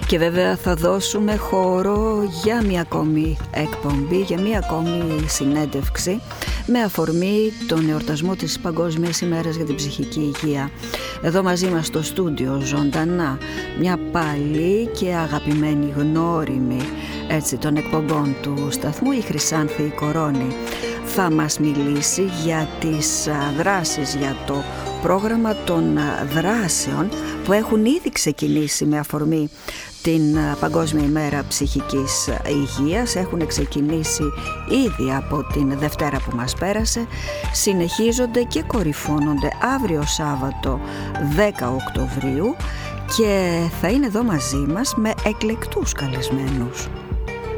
Και βέβαια θα δώσουμε χώρο για μια ακόμη εκπομπή, για μια ακόμη συνέντευξη με αφορμή τον εορτασμό της Παγκόσμιας ημέρας για την ψυχική υγεία. Εδώ μαζί μας στο στούντιο ζωντανά μια πάλι και αγαπημένη γνώριμη των εκπομπών του σταθμού, η Χρυσάνθη Κορώνη. Θα μας μιλήσει για τις δράσεις, για το πρόγραμμα των δράσεων που έχουν ήδη ξεκινήσει με αφορμή την Παγκόσμια ημέρα ψυχικής υγείας. Έχουν ξεκινήσει ήδη από την Δευτέρα που μας πέρασε, συνεχίζονται και κορυφώνονται αύριο Σάββατο 10 Οκτωβρίου και θα είναι εδώ μαζί μας με εκλεκτούς καλεσμένους.